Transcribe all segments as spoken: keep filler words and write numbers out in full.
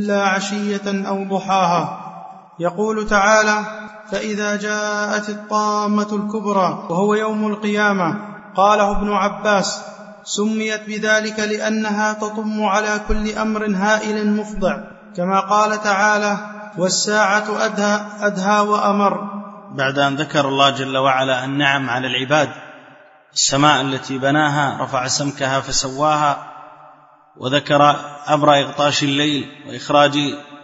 إلا عشية أو ضحاها. يقول تعالى: فإذا جاءت الطامة الكبرى وهو يوم القيامة. قاله ابن عباس: سميت بذلك لأنها تطم على كل أمر هائل مفضع، كما قال تعالى: والساعة أدهى, أدهى وأمر. بعد أن ذكر الله جل وعلا النعم على العباد، السماء التي بناها رفع سمكها فسواها، وذكر أمر إغطاش الليل وإخراج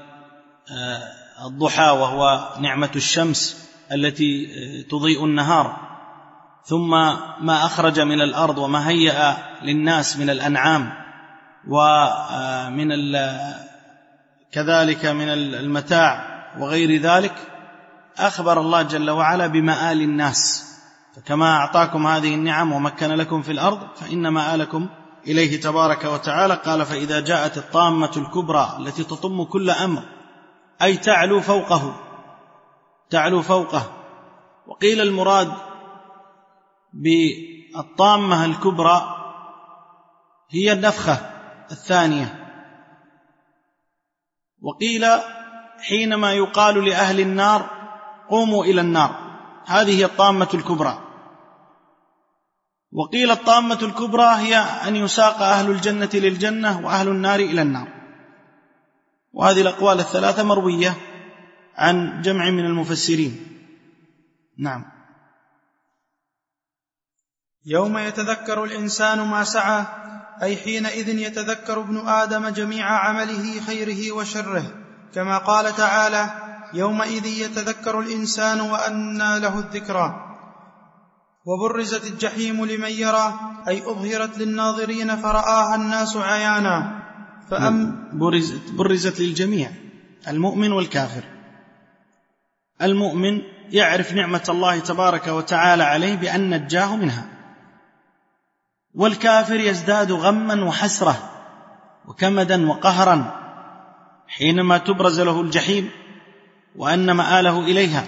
الضحى وهو نعمة الشمس التي تضيء النهار، ثم ما أخرج من الأرض وما هيأ للناس من الأنعام ومن كذلك من المتاع وغير ذلك، أخبر الله جل وعلا بمآل الناس. فكما أعطاكم هذه النعم ومكن لكم في الأرض فإن مآلكم إليه تبارك وتعالى. قال: فإذا جاءت الطامة الكبرى التي تطم كل أمر، أي تعلو فوقه تعلو فوقه. وقيل المراد بالطامة الكبرى هي النفخة الثانية. وقيل حينما يقال لأهل النار: قوموا إلى النار، هذه هي الطامة الكبرى. وقيل الطامة الكبرى هي أن يساق أهل الجنة للجنة وأهل النار إلى النار. وهذه الأقوال الثلاثة مروية عن جمع من المفسرين. نعم. يوم يتذكر الإنسان ما سعى، أي حينئذ يتذكر ابن آدم جميع عمله خيره وشره، كما قال تعالى: يومئذ يتذكر الإنسان وأنى له الذكرى. وبرزت الجحيم لمن يرى، أي أظهرت للناظرين فرآها الناس عيانا. فأم برزت, برزت للجميع، المؤمن والكافر. المؤمن يعرف نعمة الله تبارك وتعالى عليه بأن نجاه منها، والكافر يزداد غما وحسرة وكمدا وقهرا حينما تبرز له الجحيم وأن مآله إليها.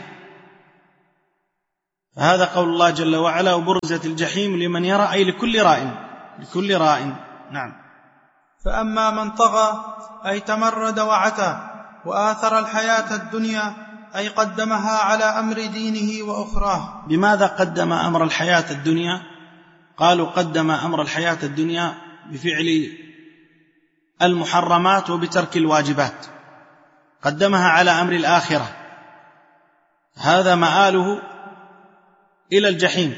فهذا قول الله جل وعلا: وبرزت الجحيم لمن يرى، أي لكل راء لكل راء. نعم. فأما من طغى، أي تمرد وعتى وآثر الحياة الدنيا، أي قدمها على أمر دينه وأخراه. بماذا قدم أمر الحياة الدنيا؟ قالوا: قدم أمر الحياة الدنيا بفعل المحرمات وبترك الواجبات، قدمها على أمر الآخرة، هذا مآله إلى الجحيم.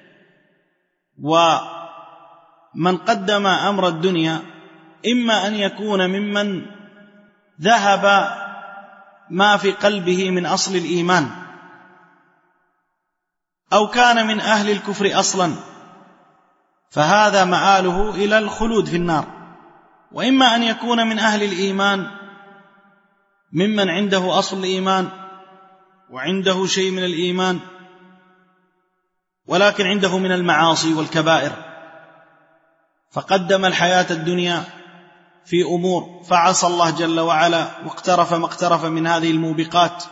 ومن قدم أمر الدنيا إما أن يكون ممن ذهب ما في قلبه من أصل الإيمان، أو كان من أهل الكفر أصلا، فهذا مآله إلى الخلود في النار. وإما أن يكون من أهل الإيمان ممن عنده أصل الإيمان وعنده شيء من الإيمان، ولكن عنده من المعاصي والكبائر، فقدم الحياة الدنيا في أمور فعصى الله جل وعلا واقترف ما اقترف من هذه الموبقات،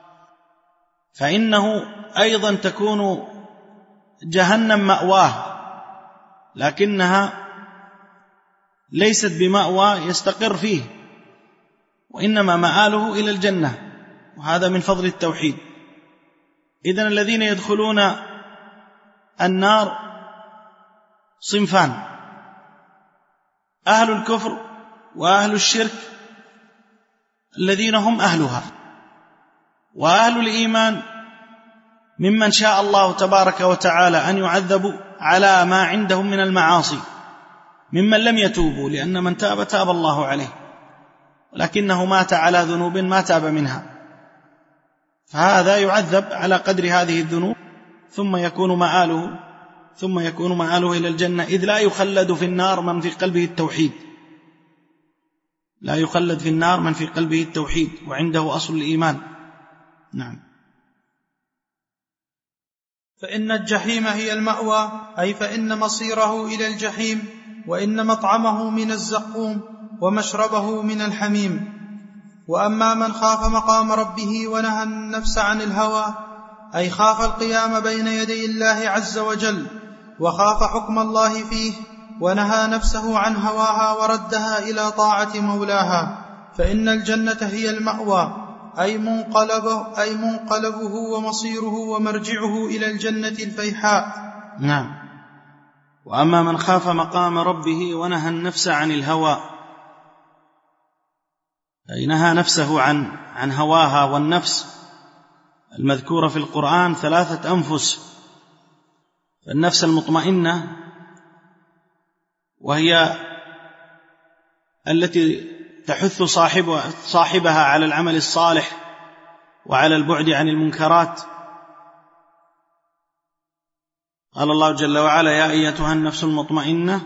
فإنه أيضا تكون جهنم مأواه، لكنها ليست بمأوى يستقر فيه، وإنما مآله إلى الجنة، وهذا من فضل التوحيد. إذن الذين يدخلون النار صنفان: أهل الكفر وأهل الشرك الذين هم أهلها، وأهل الإيمان ممن شاء الله تبارك وتعالى أن يعذبوا على ما عندهم من المعاصي، ممن لم يتوبوا، لأن من تاب تاب الله عليه، ولكنه مات على ذنوب ما تاب منها، فهذا يعذب على قدر هذه الذنوب، ثم يكون مآله ثم يكون مآله إلى الجنة، إذ لا يخلد في النار من في قلبه التوحيد، لا يخلد في النار من في قلبه التوحيد وعنده أصل الإيمان. نعم. فإن الجحيم هي المأوى، أي فإن مصيره إلى الجحيم، وإن مطعمه من الزقوم ومشربه من الحميم. وأما من خاف مقام ربه ونهى النفس عن الهوى، أي خاف القيام بين يدي الله عز وجل، وخاف حكم الله فيه، ونهى نفسه عن هواها وردها إلى طاعة مولاها، فإن الجنة هي المأوى، أي منقلبه, أي منقلبه ومصيره ومرجعه إلى الجنة الفيحاء. نعم. وأما من خاف مقام ربه ونهى النفس عن الهوى، أي نهى نفسه عن عن هواها. والنفس المذكورة في القرآن ثلاثة أنفس: النفس المطمئنة وهي التي تحث صاحبها, صاحبها على العمل الصالح وعلى البعد عن المنكرات. قال الله جل وعلا: يا أيتها النفس المطمئنة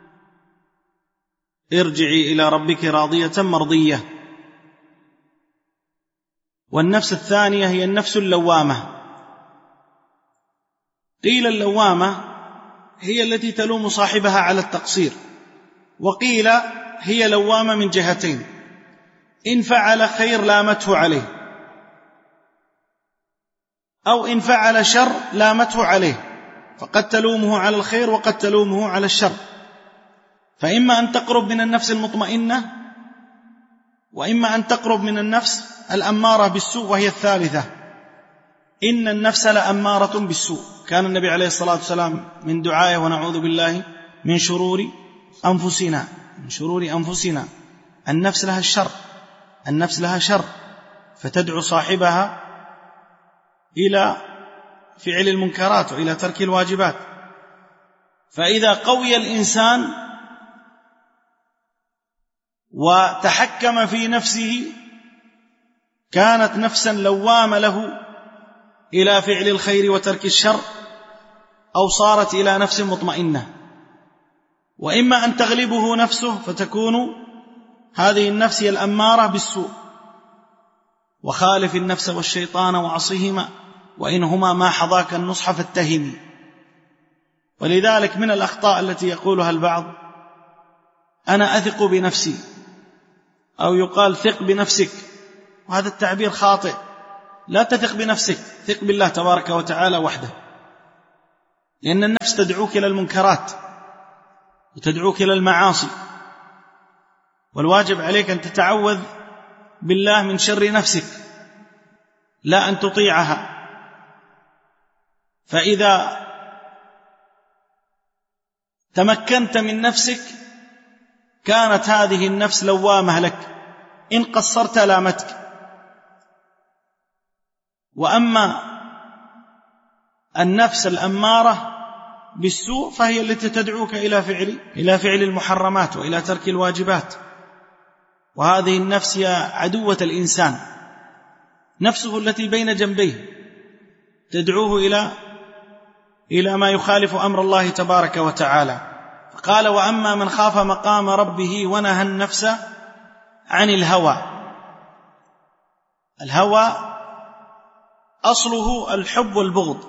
ارجعي إلى ربك راضية مرضية. والنفس الثانية هي النفس اللوامة. قيل اللوامة هي التي تلوم صاحبها على التقصير، وقيل هي لوامة من جهتين: إن فعل خير لامته عليه، أو إن فعل شر لامته عليه، فقد تلومه على الخير وقد تلومه على الشر. فإما أن تقرب من النفس المطمئنة، وإما أن تقرب من النفس الأمارة بالسوء، وهي الثالثة. إن النفس لأمارة بالسوء. كان النبي عليه الصلاة والسلام من دعائه: ونعوذ بالله من شرور أنفسنا، من شرور أنفسنا. النفس لها الشر، النفس لها شر، فتدعو صاحبها إلى فعل المنكرات وإلى ترك الواجبات. فإذا قوي الإنسان وتحكم في نفسه كانت نفسا لوامة له إلى فعل الخير وترك الشر، أو صارت إلى نفس مطمئنة. وإما أن تغلبه نفسه فتكون هذه النفس هي الأمارة بالسوء. وخالف النفس والشيطان وعصيهما وإنهما ما حظاك النصح فاتهمي. ولذلك من الأخطاء التي يقولها البعض: أنا أثق بنفسي، أو يقال ثق بنفسك، وهذا التعبير خاطئ. لا تثق بنفسك، ثق بالله تبارك وتعالى وحده، لأن النفس تدعوك إلى المنكرات وتدعوك إلى المعاصي، والواجب عليك أن تتعوذ بالله من شر نفسك، لا أن تطيعها. فإذا تمكنت من نفسك كانت هذه النفس لوامة لك، إن قصرت لامتك. وأما النفس الأمارة بالسوء فهي التي تدعوك إلى فعل إلى فعل المحرمات وإلى ترك الواجبات. وهذه النفس هي عدوة الإنسان، نفسه التي بين جنبيه تدعوه إلى إلى ما يخالف أمر الله تبارك وتعالى. قال: وأما من خاف مقام ربه ونهى النفس عن الهوى. الهوى أصله الحب والبغض،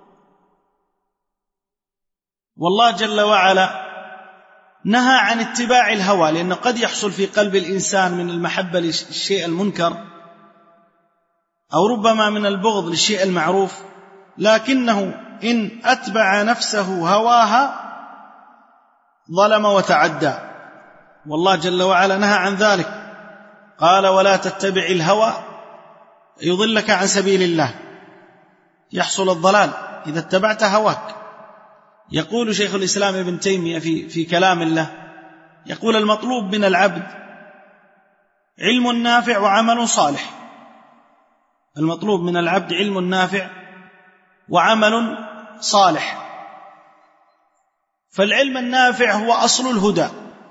والله جل وعلا نهى عن اتباع الهوى، لأنه قد يحصل في قلب الإنسان من المحبة للشيء المنكر، أو ربما من البغض للشيء المعروف، لكنه إن أتبع نفسه هواها ظلم وتعدى، والله جل وعلا نهى عن ذلك. قال: ولا تتبع الهوى يضلك عن سبيل الله. يحصل الضلال إذا اتبعت هواك. يقول شيخ الإسلام ابن تيمية في, في كلام الله، يقول: المطلوب من العبد علم نافع وعمل صالح. المطلوب من العبد علم نافع وعمل صالح. فالعلم النافع هو أصل الهدى،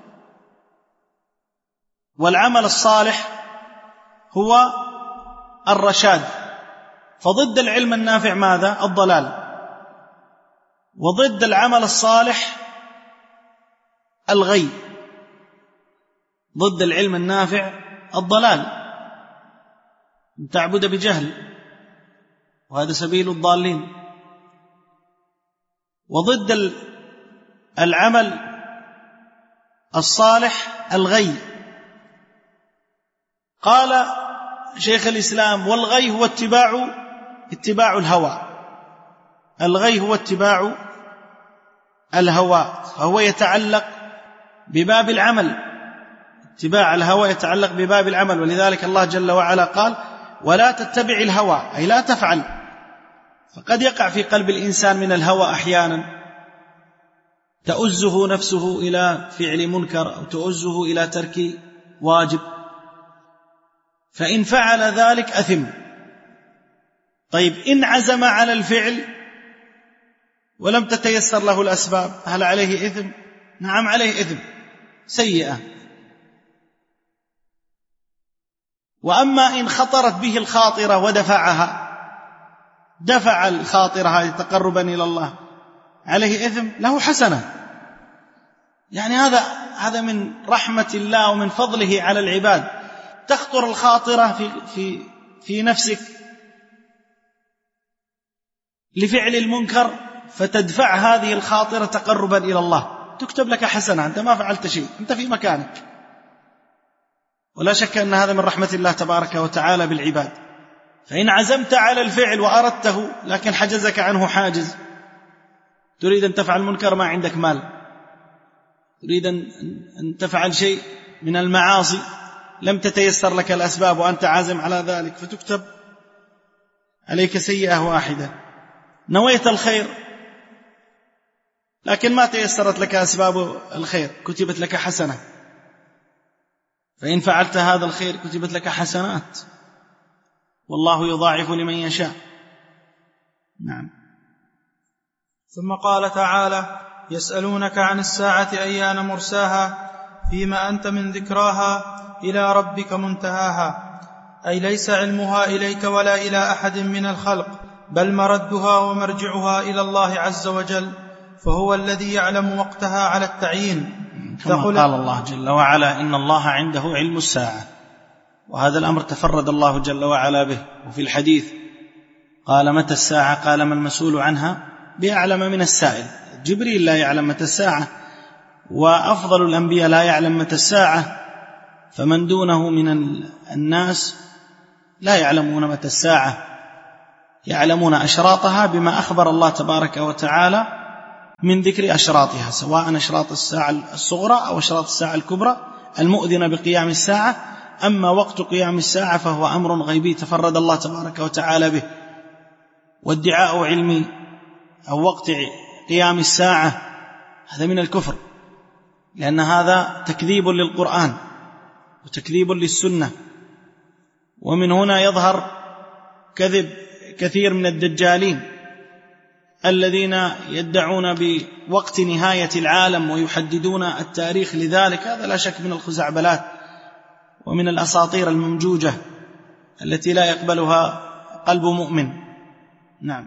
والعمل الصالح هو الرشاد. فضد العلم النافع ماذا؟ الضلال. وضد العمل الصالح الغي. ضد العلم النافع الضلال، أن تعبد بجهل، وهذا سبيل الضالين. وضد العمل الصالح الغي. قال شيخ الإسلام: والغي هو اتباع اتباع الهوى. الغي هو اتباع الهوى، فهو يتعلق بباب العمل، اتباع الهوى يتعلق بباب العمل، ولذلك الله جل وعلا قال ولا تتبع الهوى، أي لا تفعل. فقد يقع في قلب الإنسان من الهوى أحيانا تؤزه نفسه إلى فعل منكر أو تؤزه إلى ترك واجب، فإن فعل ذلك أثم. طيب إن عزم على الفعل ولم تتيسر له الأسباب هل عليه إثم؟ نعم عليه إثم، سيئة. وأما إن خطرت به الخاطرة ودفعها، دفع الخاطرة هذه تقربا إلى الله، عليه إثم، له حسنة. يعني هذا هذا من رحمة الله ومن فضله على العباد. تخطر الخاطرة في في في نفسك لفعل المنكر فتدفع هذه الخاطرة تقربا إلى الله، تكتب لك حسنة، أنت ما فعلت شيء، أنت في مكانك. ولا شك أن هذا من رحمة الله تبارك وتعالى بالعباد. فإن عزمت على الفعل وأردته لكن حجزك عنه حاجز، تريد أن تفعل منكر ما عندك مال، تريد أن تفعل شيء من المعاصي لم تتيسر لك الأسباب وأنت عازم على ذلك، فتكتب عليك سيئة واحدة. نويت الخير لكن ما تيسرت لك أسباب الخير، كتبت لك حسنة. فإن فعلت هذا الخير كتبت لك حسنات، والله يضاعف لمن يشاء. نعم. ثم قال تعالى: يسألونك عن الساعة أيان مرساها فيما أنت من ذكراها إلى ربك منتهاها، أي ليس علمها إليك ولا إلى أحد من الخلق، بل مردها ومرجعها إلى الله عز وجل، فهو الذي يعلم وقتها على التعيين. كما قال الله جل وعلا: إن الله عنده علم الساعة، وهذا الأمر تفرد الله جل وعلا به. وفي الحديث قال: متى الساعة؟ قال: ما المسؤول عنها بأعلم من السائل. جبريل لا يعلم متى الساعة، وأفضل الأنبياء لا يعلم متى الساعة، فمن دونه من الناس لا يعلمون متى الساعة، يعلمون أشراطها بما أخبر الله تبارك وتعالى من ذكر أشراطها، سواء أشراط الساعة الصغرى أو أشراط الساعة الكبرى المؤذنة بقيام الساعة. أما وقت قيام الساعة فهو أمر غيبي تفرد الله تبارك وتعالى به. وادعاء علم أو وقت قيام الساعة هذا من الكفر، لأن هذا تكذيب للقرآن وتكذيب للسنة. ومن هنا يظهر كذب كثير من الدجالين الذين يدعون بوقت نهاية العالم ويحددون التاريخ لذلك. هذا لا شك من الخزعبلات ومن الأساطير الممجوجة التي لا يقبلها قلب مؤمن. نعم.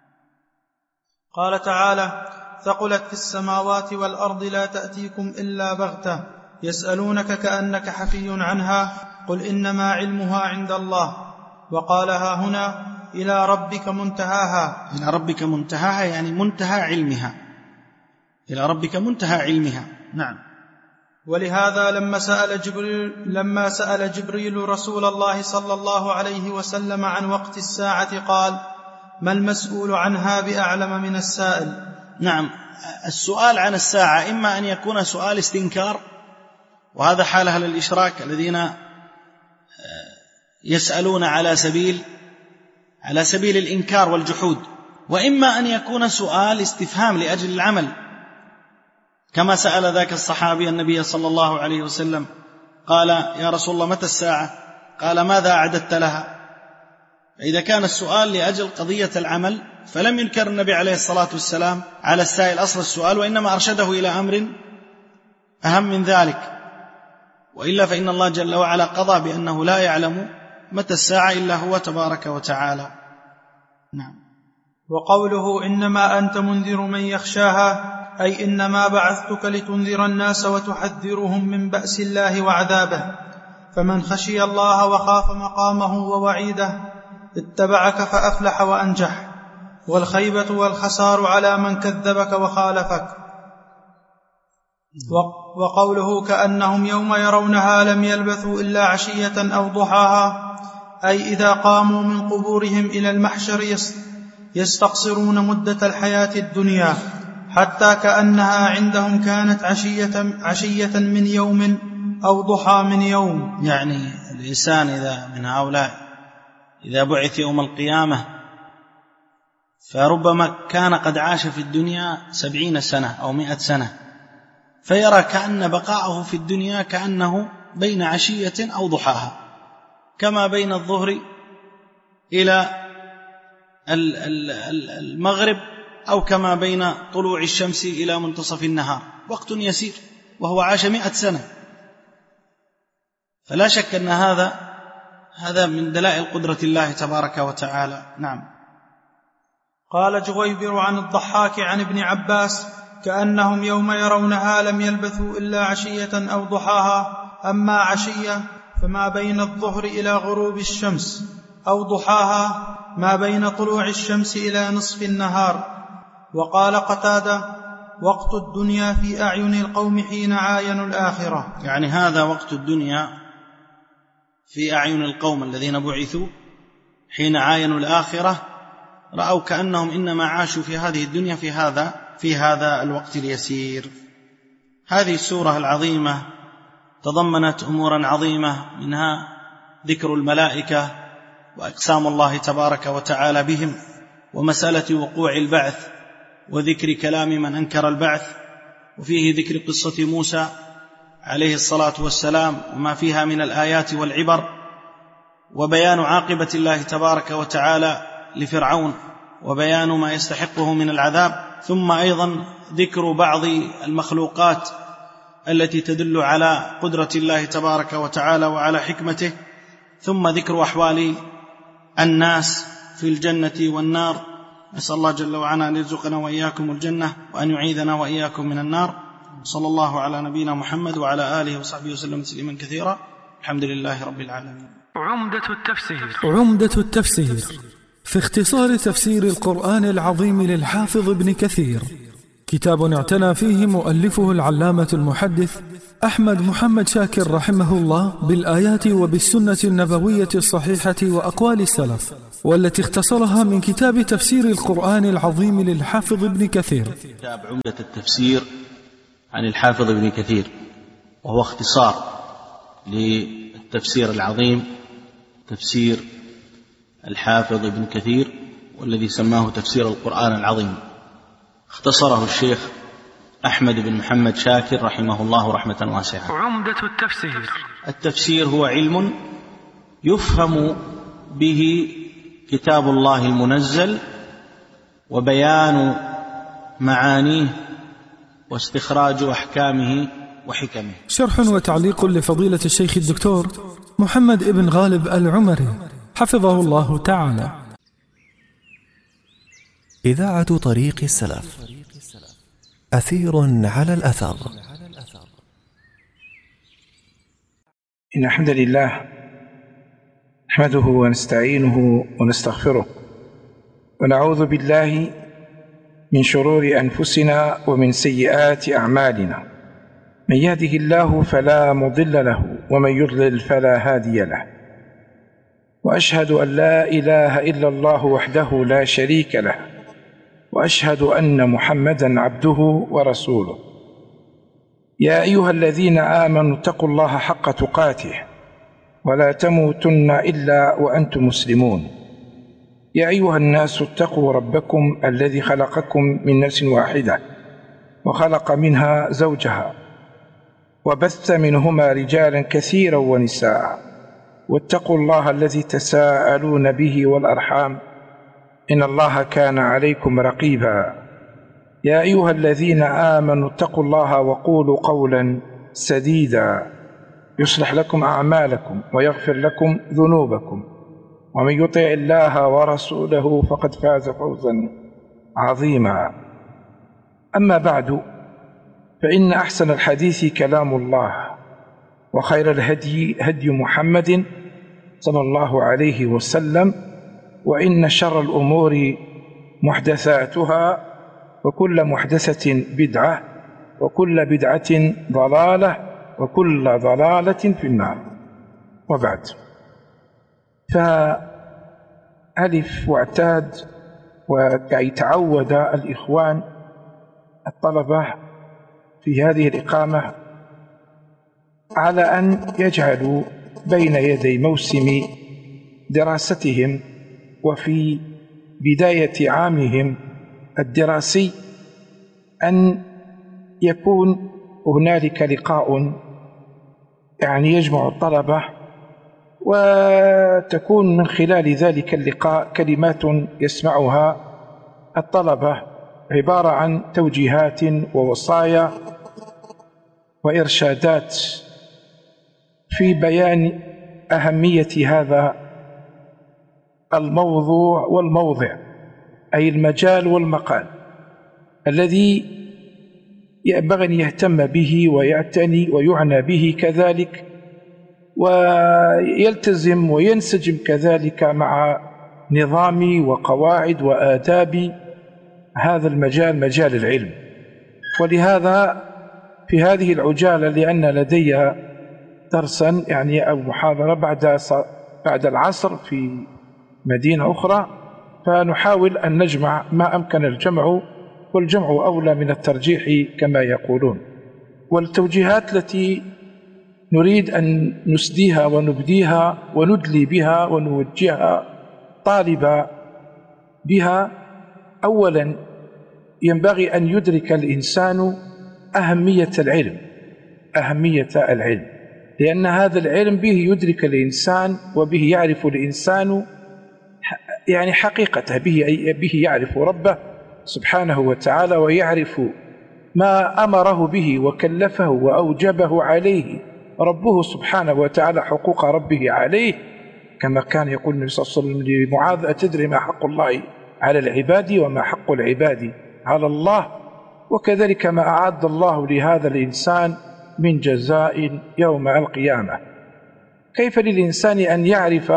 قال تعالى: ثقلت في السماوات والأرض لا تأتيكم إلا بغتة يسألونك كأنك حفي عنها قل إنما علمها عند الله. وقالها هنا: إلى ربك منتهاها. إلى ربك منتهاها يعني منتهى علمها، إلى ربك منتهى علمها. نعم. ولهذا لما سأل جبريل, لما سأل جبريل رسول الله صلى الله عليه وسلم عن وقت الساعة قال: ما المسؤول عنها بأعلم من السائل. نعم. السؤال عن الساعة إما أن يكون سؤال استنكار، وهذا حال أهل الإشراك الذين يسألون على سبيل على سبيل الإنكار والجحود، وإما أن يكون سؤال استفهام لأجل العمل، كما سأل ذاك الصحابي النبي صلى الله عليه وسلم قال: يا رسول الله متى الساعة؟ قال: ماذا أعددت لها؟ فإذا كان السؤال لأجل قضية العمل فلم ينكر النبي عليه الصلاة والسلام على السائل أصل السؤال، وإنما أرشده إلى أمر أهم من ذلك. وإلا فإن الله جل وعلا قضى بأنه لا يعلم متى الساعة إلا هو تبارك وتعالى. نعم. وقوله: إنما أنت منذر من يخشاها، أي إنما بعثتك لتنذر الناس وتحذرهم من بأس الله وعذابه، فمن خشي الله وخاف مقامه ووعيده اتبعك فأفلح وأنجح، والخيبة والخسار على من كذبك وخالفك. وقوله: كأنهم يوم يرونها لم يلبثوا إلا عشية أو ضحاها، أي إذا قاموا من قبورهم إلى المحشر يستقصرون مدة الحياة الدنيا، حتى كأنها عندهم كانت عشية, عشية من يوم أو ضحى من يوم. يعني الإنسان إذا من هؤلاء إذا بعث يوم القيامة فربما كان قد عاش في الدنيا سبعين سنة أو مئة سنة، فيرى كأن بقاءه في الدنيا كأنه بين عشية أو ضحاها، كما بين الظهر إلى المغرب، أو كما بين طلوع الشمس إلى منتصف النهار، وقت يسير، وهو عاش مئة سنة. فلا شك أن هذا هذا من دلائل قدرة الله تبارك وتعالى. نعم. قال جويبر عن الضحاك عن ابن عباس: كأنهم يوم يرونها لم يلبثوا إلا عشية أو ضحاها، أما عشية فما بين الظهر إلى غروب الشمس، أو ضحاها ما بين طلوع الشمس إلى نصف النهار. وقال قتادة: وقت الدنيا في أعين القوم حين عاينوا الآخرة. يعني هذا وقت الدنيا في أعين القوم الذين بعثوا حين عاينوا الآخرة، رأوا كأنهم إنما عاشوا في هذه الدنيا في هذا في هذا الوقت اليسير. هذه السورة العظيمة تضمنت أمورا عظيمة، منها ذكر الملائكة وأقسام الله تبارك وتعالى بهم، ومسألة وقوع البعث، وذكر كلام من أنكر البعث، وفيه ذكر قصة موسى عليه الصلاة والسلام وما فيها من الآيات والعبر، وبيان عاقبة الله تبارك وتعالى لفرعون، وبيان ما يستحقه من العذاب، ثم أيضا ذكر بعض المخلوقات التي تدل على قدرة الله تبارك وتعالى وعلى حكمته، ثم ذكر أحوال الناس في الجنة والنار. نسأل الله جل وعلا أن يرزقنا وإياكم الجنة، وأن يعيذنا وإياكم من النار. صلى الله على نبينا محمد وعلى آله وصحبه وسلم تسليما كثيرا. الحمد لله رب العالمين. عمدة التفسير. عمدة التفسير في اختصار تفسير القرآن العظيم للحافظ ابن كثير، كتاب اعتنى فيه مؤلفه العلامة المحدث أحمد محمد شاكر رحمه الله بالآيات وبالسنة النبوية الصحيحة وأقوال السلف، والتي اختصرها من كتاب تفسير القرآن العظيم للحافظ ابن كثير. كتاب عمدة التفسير عن الحافظ ابن كثير، وهو اختصار للتفسير العظيم، تفسير الحافظ ابن كثير، والذي سماه تفسير القرآن العظيم. اختصره الشيخ أحمد بن محمد شاكر رحمه الله رحمة واسعة. عمدة التفسير. التفسير هو علم يفهم به كتاب الله المنزل، وبيان معانيه، واستخراج أحكامه وحكمه. شرح وتعليق لفضيلة الشيخ الدكتور محمد ابن غالب العمري حفظه الله تعالى. إذاعة طريق السلف، أثير على الأثر. إن الحمد لله نحمده ونستعينه ونستغفره، ونعوذ بالله من شرور أنفسنا ومن سيئات أعمالنا. من يهده الله فلا مضل له، ومن يضلل فلا هادي له. وأشهد أن لا إله إلا الله وحده لا شريك له، وأشهد أن محمدًا عبده ورسوله. يا أيها الذين آمنوا اتقوا الله حق تقاته، ولا تموتن إلا وأنتم مسلمون. يا أيها الناس اتقوا ربكم الذي خلقكم من نفس واحدة، وخلق منها زوجها، وبث منهما رجالا كثيرا ونساء. واتقوا الله الذي تساءلون به والأرحام، إن الله كان عليكم رقيبا. يا أيها الذين آمنوا اتقوا الله وقولوا قولا سديدا يصلح لكم أعمالكم ويغفر لكم ذنوبكم، ومن يطع الله ورسوله فقد فاز فوزا عظيما. أما بعد، فإن أحسن الحديث كلام الله، وخير الهدي هدي محمد صلى الله عليه وسلم، وإن شر الأمور محدثاتها، وكل محدثة بدعة، وكل بدعة ضلالة، وكل ضلالة في النار. وبعد، فألف واعتاد وكي تعود الإخوان الطلبة في هذه الإقامة على أن يجعلوا بين يدي موسم دراستهم وفي بداية عامهم الدراسي أن يكون هنالك لقاء يعني يجمع الطلبة، وتكون من خلال ذلك اللقاء كلمات يسمعها الطلبة عبارة عن توجيهات ووصايا وإرشادات في بيان أهمية هذا الموضوع والموضع، أي المجال والمقال الذي ينبغي أن يهتم به ويعتني ويعنى به كذلك، ويلتزم وينسجم كذلك مع نظام وقواعد وآداب هذا المجال، مجال العلم. ولهذا في هذه العجالة، لأن لدي درسا يعني أو محاضرة بعد بعد العصر في مدينة أخرى، فنحاول أن نجمع ما أمكن الجمع، والجمع أولى من الترجيح كما يقولون. والتوجيهات التي نريد أن نسديها ونبديها وندلي بها ونوجهها طالبا بها: أولا ينبغي أن يدرك الإنسان أهمية العلم، أهمية العلم، لأن هذا العلم به يدرك الإنسان وبه يعرف الإنسان يعني حقيقته، به, به يعرف ربه سبحانه وتعالى، ويعرف ما أمره به وكلفه وأوجبه عليه ربه سبحانه وتعالى، حقوق ربه عليه، كما كان يقول النبي صلى الله عليه وسلم لمعاذ: أتدري ما حق الله على العباد وما حق العباد على الله؟ وكذلك ما أعد الله لهذا الإنسان من جزاء يوم القيامة. كيف للإنسان أن يعرف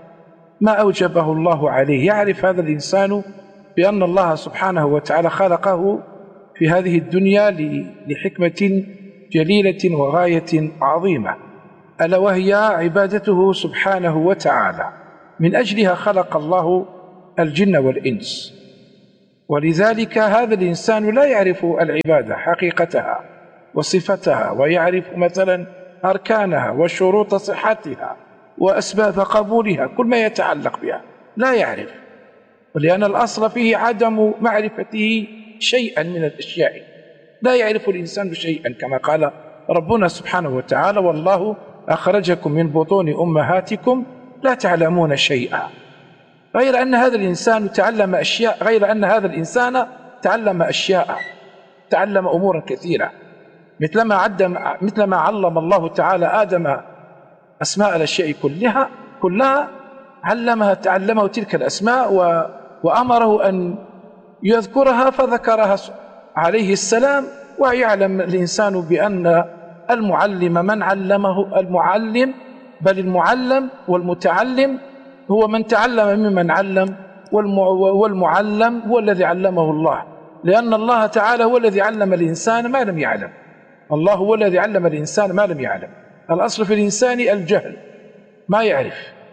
ما أوجبه الله عليه؟ يعرف هذا الإنسان بأن الله سبحانه وتعالى خلقه في هذه الدنيا لحكمة جليلة وغاية عظيمة، ألا وهي عبادته سبحانه وتعالى. من أجلها خلق الله الجن والإنس، ولذلك هذا الإنسان لا يعرف العبادة حقيقتها وصفتها، ويعرف مثلا أركانها وشروط صحتها وأسباب قبولها، كل ما يتعلق بها لا يعرف، ولأن الأصل فيه عدم معرفته شيئا من الأشياء. لا يعرف الإنسان شيئا، كما قال ربنا سبحانه وتعالى: والله أخرجكم من بطون أمهاتكم لا تعلمون شيئا. غير أن هذا الإنسان تعلم أشياء، غير أن هذا الإنسان تعلم أشياء، تعلم أمورا كثيرة، مثلما عدم مثلما علم الله تعالى آدم أسماء الأشياء كلها كلها علمها تعلمه تلك الأسماء، و وأمره أن يذكرها فذكرها عليه السلام. ويعلم الإنسان بأن المعلم من علمه المعلم، بل المعلم والمتعلم هو من تعلم ممن علم، والمعلم هو الذي علمه الله، لأن الله تعالى هو الذي علم الإنسان ما لم يعلم. الله هو الذي علم الإنسان ما لم يعلم. الأصل في الإنسان الجهل، ما يعرف.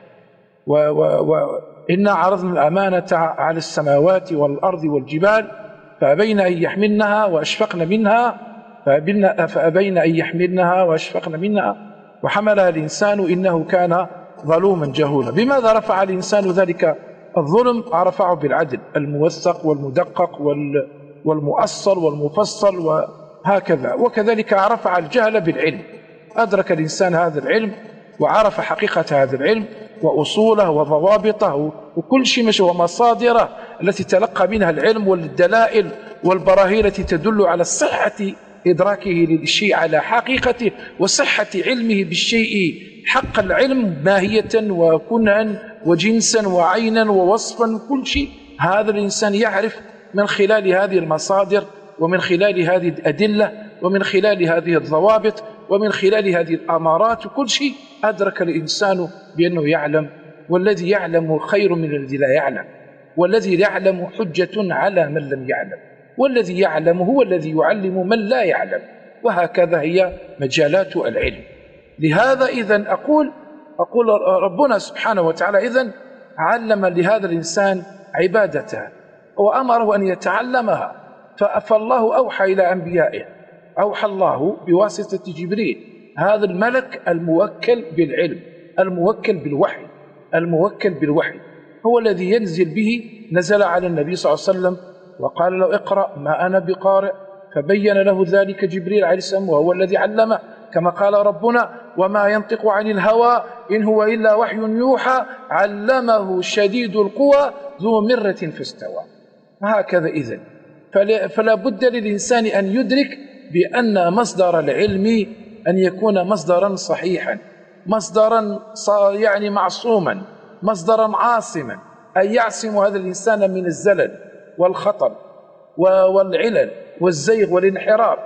وإنا عرضنا الأمانة على السماوات والأرض والجبال فأبين أن يحملنها وأشفقن منها فأبين أن يحملنها وأشفقن منها وحملها الإنسان إنه كان ظلوما جهولا. بماذا رفع الإنسان ذلك الظلم؟ رفعه بالعدل الموثق والمدقق والمؤصل والمفصل وهكذا. وكذلك رفع الجهل بالعلم، أدرك الإنسان هذا العلم وعرف حقيقة هذا العلم وأصوله وضوابطه وكل شيء ومصادره التي تلقى منها العلم، والدلائل والبراهين التي تدل على صحة إدراكه للشيء على حقيقته وصحة علمه بالشيء حق العلم ماهية وكنها وجنسا وعينا ووصفا، كل شيء هذا الإنسان يعرف من خلال هذه المصادر ومن خلال هذه الأدلة ومن خلال هذه الضوابط ومن خلال هذه الأمارات، وكل شيء أدرك الإنسان بأنه يعلم. والذي يعلم خير من الذي لا يعلم، والذي يعلم حجة على من لم يعلم، والذي يعلم هو الذي يعلم من لا يعلم. وهكذا هي مجالات العلم. لهذا إذن أقول أقول ربنا سبحانه وتعالى إذن علم لهذا الإنسان عبادته وأمره أن يتعلمها، فالله أوحى إلى أنبيائه، أوحى الله بواسطة جبريل هذا الملك الموكل بالعلم، الموكل بالوحي، الموكل بالوحي هو الذي ينزل به. نزل على النبي صلى الله عليه وسلم وقال له اقرأ ما أنا بقارئ، فبين له ذلك جبريل عليه السلام وهو الذي علمه، كما قال ربنا وما ينطق عن الهوى إن هو إلا وحي يوحى علمه شديد القوى ذو مرة فاستوى. هكذا إذن فلا بد للإنسان أن يدرك بأن مصدر العلم أن يكون مصدرا صحيحا، مصدرا يعني معصوما، مصدرا عاصما، أن يعصم هذا الإنسان من الزلل والخطر والعلل والزيغ والانحراف.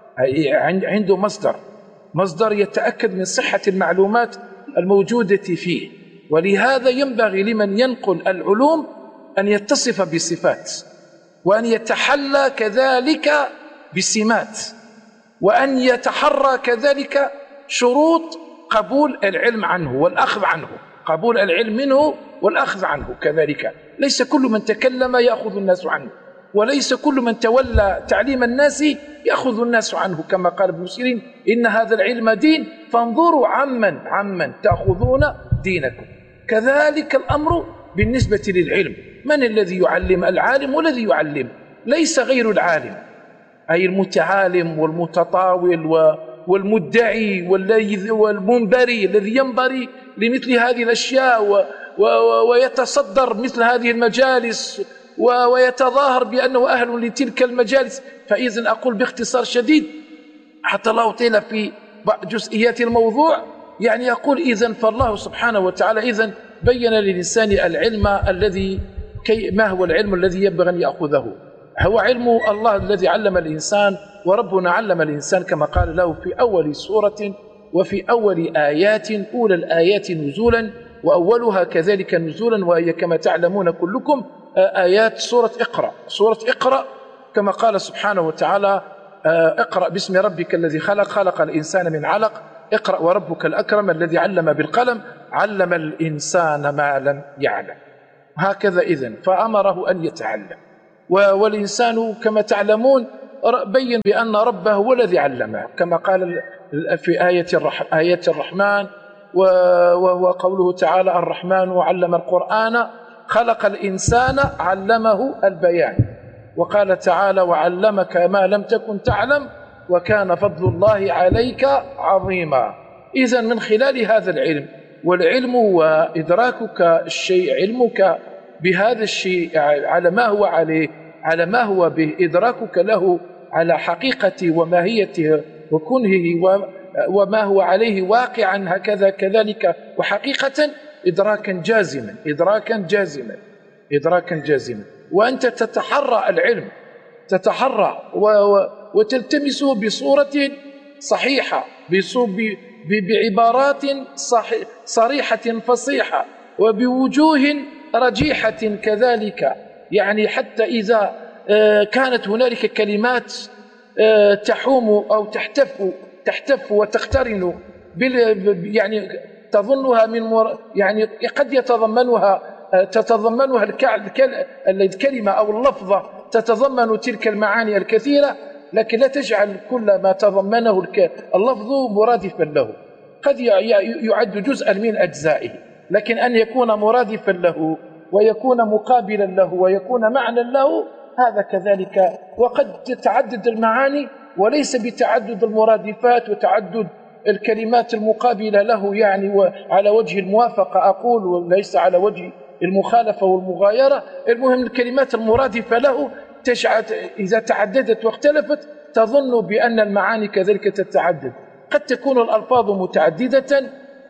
عنده مصدر مصدر يتأكد من صحة المعلومات الموجودة فيه. ولهذا ينبغي لمن ينقل العلوم أن يتصف بصفات، وأن يتحلى كذلك بسمات، وأن يتحرى كذلك شروط قبول العلم عنه والأخذ عنه، قبول العلم منه والأخذ عنه كذلك. ليس كل من تكلم يأخذ الناس عنه، وليس كل من تولى تعليم الناس يأخذ الناس عنه، كما قال ابن سيرين إن هذا العلم دين فانظروا عمن عمن تأخذون دينكم. كذلك الأمر بالنسبة للعلم، من الذي يعلم؟ العالم والذي يعلم، ليس غير العالم، أي المتعالم والمتطاول والمدعي والمنبري الذي ينبري لمثل هذه الأشياء ويتصدر مثل هذه المجالس ويتظاهر بأنه أهل لتلك المجالس. فإذن أقول باختصار شديد حتى لا أطيل في جزئيات الموضوع، يعني أقول إذن فالله سبحانه وتعالى إذن بين للإنسان العلم الذي كي ما هو العلم الذي ينبغي أن يأخذه. هو علم الله الذي علم الإنسان، وربنا علم الإنسان كما قال له في أول سورة وفي أول آيات، أولى الآيات نزولا وأولها كذلك نزولا، وهي كما تعلمون كلكم آيات سورة اقرأ. سورة اقرأ كما قال سبحانه وتعالى اقرأ باسم ربك الذي خلق، خلق الإنسان من علق، اقرأ وربك الأكرم الذي علم بالقلم، علم الإنسان ما لم يعلم. هكذا إذن فأمره أن يتعلم. والإنسان كما تعلمون بين بأن ربه هو الذي علمه، كما قال في آية آية الرحمن، وهو قوله تعالى الرحمن علم القرآن خلق الإنسان علمه البيان. وقال تعالى وعلمك ما لم تكن تعلم وكان فضل الله عليك عظيما. إذن من خلال هذا العلم، والعلم وإدراكك الشيء، علمك بهذا الشيء على ما هو عليه، على ما هو به، إدراكك له على حقيقته وماهيته وكنهه وما هو عليه واقعا هكذا كذلك وحقيقة، إدراكا جازما إدراكا جازما إدراكا جازما. وأنت تتحرى العلم، تتحرى وتلتمسه بصورة صحيحة، بعبارات صريحة فصيحة، وبوجوه رجيحة كذلك، يعني حتى إذا كانت هنالك كلمات تحوم أو تحتف تحتف وتقترن يعني تظنها من يعني قد يتضمنها تتضمنها الكلمة أو اللفظة تتضمن تلك المعاني الكثيرة، لكن لا تجعل كل ما تضمنه اللفظ مرادفا له. قد يعد جزءا من أجزائه، لكن أن يكون مرادفا له ويكون مقابلا له ويكون معنى له، هذا كذلك. وقد تتعدد المعاني وليس بتعدد المرادفات وتعدد الكلمات المقابلة له، يعني على وجه الموافقة أقول، وليس على وجه المخالفة والمغايرة. المهم الكلمات المرادفة له تجعل إذا تعددت واختلفت تظن بأن المعاني كذلك تتعدد. قد تكون الألفاظ متعددة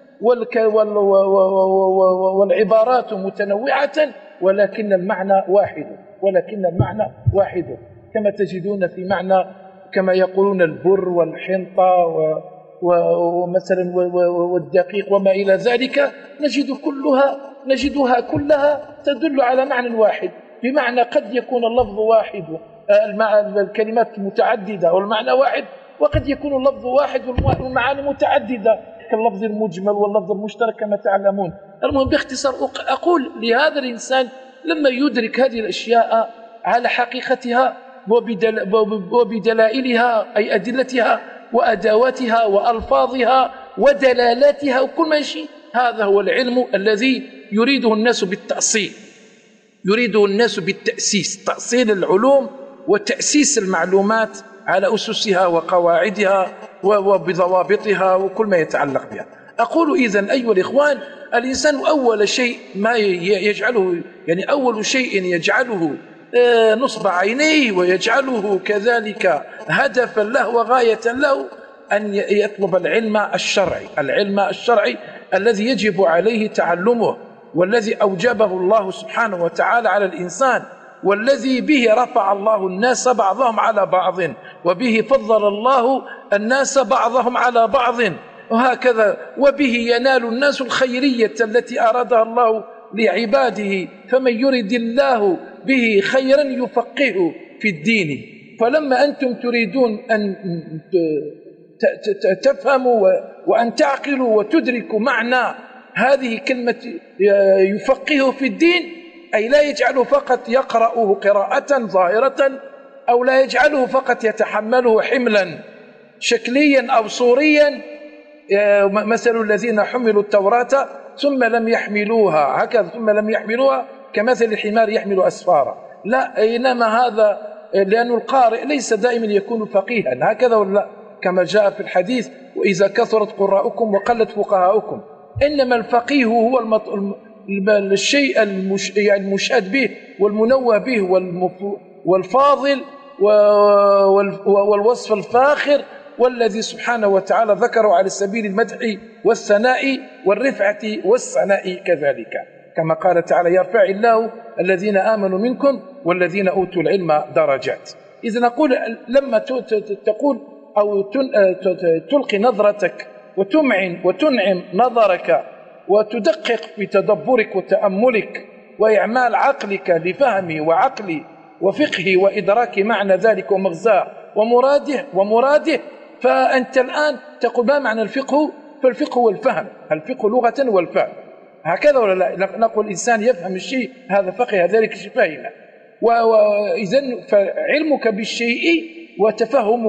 والعبارات متنوعة، ولكن المعنى واحد ولكن المعنى واحد كما تجدون في معنى كما يقولون البر والحنطة ومثلا والدقيق وما إلى ذلك، نجد كلها نجدها كلها تدل على معنى واحد، بمعنى قد يكون اللفظ واحد، الكلمات متعددة والمعنى واحد، وقد يكون اللفظ واحد والمعاني متعددة كاللفظ المجمل واللفظ المشترك كما تعلمون. المهم باختصار أقول لهذا الإنسان لما يدرك هذه الأشياء على حقيقتها وبدلائلها أي أدلتها، وأدواتها وألفاظها ودلالاتها وكل ما شيء. هذا هو العلم الذي يريده الناس بالتأصيل، يريده الناس بالتأسيس، تأصيل العلوم وتأسيس المعلومات على أسسها وقواعدها وبضوابطها وكل ما يتعلق بها. أقول إذن أيها الإخوان، الإنسان أول شيء ما يجعله، يعني أول شيء يجعله نصب عينيه ويجعله كذلك هدفا له وغاية له أن يطلب العلم الشرعي، العلم الشرعي الذي يجب عليه تعلمه، والذي أوجبه الله سبحانه وتعالى على الإنسان، والذي به رفع الله الناس بعضهم على بعض، وبه فضل الله الناس بعضهم على بعض، وهكذا وبه ينال الناس الخيرية التي أرادها الله لعباده. فمن يرد الله به خيرا يفقهه في الدين. فلما أنتم تريدون أن تفهموا وأن تعقلوا وتدركوا معنى هذه كلمة يفقهه في الدين، أي لا يجعله فقط يقرأه قراءة ظاهرة، أو لا يجعله فقط يتحمله حملا شكليا أو صوريا، مثل الذين حملوا التوراة ثم لم يحملوها، هكذا ثم لم يحملوها كمثل الحمار يحمل أسفارا. لا، إنما هذا لأن القارئ ليس دائما يكون فقيها، هكذا ولا كما جاء في الحديث: وإذا كثرت قراءكم وقلت فقهاؤكم. إنما الفقيه هو المط... الشيء المش... يعني المشهد به والمنوه به والمف... والفاضل و... وال... والوصف الفاخر، والذي سبحانه وتعالى ذكره على سبيل المدح والثناء والرفعة والثناء كذلك، كما قال تعالى: يرفع الله الذين آمنوا منكم والذين أوتوا العلم درجات. إذا نقول لما تقول أو تلقي نظرتك وتمعن وتنعم نظرك وتدقق في تدبرك وتأملك وإعمال عقلك لفهمه وعقل وفقه وإدراك معنى ذلك ومغزاه ومراده ومراده فأنت الآن تقول: ما معنى الفقه؟ فالفقه هو الفهم، الفقه لغة والفهم، هكذا ولا لا؟ نقول الإنسان يفهم الشيء هذا فقه، ذلك شيء فاهمه. وإذن فعلمك بالشيء وتفهم